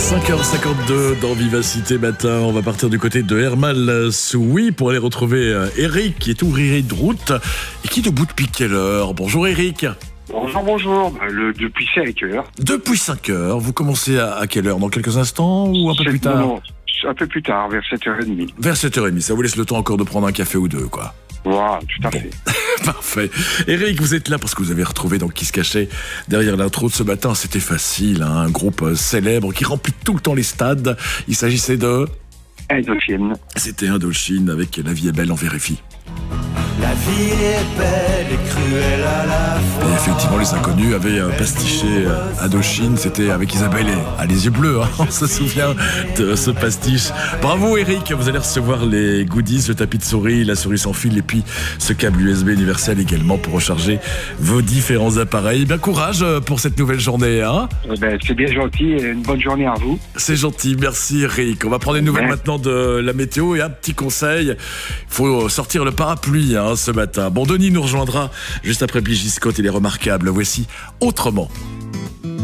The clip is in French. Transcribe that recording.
5h52 dans Vivacité Matin. On va partir du côté de Hermal-Souilly pour aller retrouver Eric qui est ouvrier de route et qui est debout depuis quelle heure? Bonjour Eric. Bonjour. Depuis 5 heures. Depuis 5 heures. Vous commencez à quelle heure? Dans quelques instants ou un peu plus tard? Non, un peu plus tard, vers 7h30. Vers 7h30. Ça vous laisse le temps encore de prendre un café ou deux, quoi. Voilà, tout à fait. Parfait. Eric, vous êtes là parce que vous avez retrouvé donc qui se cachait derrière l'intro de ce matin. C'était facile, hein, un groupe célèbre qui remplit tout le temps les stades. Il s'agissait de... Indochine. C'était Indochine avec La vie est belle, on vérifie. La vie est belle et cruelle à la fois. Et effectivement, les inconnus avaient pastiché Indochine. C'était avec Isabelle et les yeux bleus. Hein. On se souvient de ce pastiche. Bravo Eric, vous allez recevoir les goodies, le tapis de souris, la souris sans fil et puis ce câble USB universel également pour recharger vos différents appareils. Bien courage pour cette nouvelle journée. Hein. C'est bien gentil et une bonne journée à vous. C'est gentil, merci Eric. On va prendre des nouvelles maintenant de la météo et un petit conseil. Il faut sortir le parapluie ce matin. Bon, Denis nous rejoindra juste après Bigiscotte et les remarquables. Voici Autrement.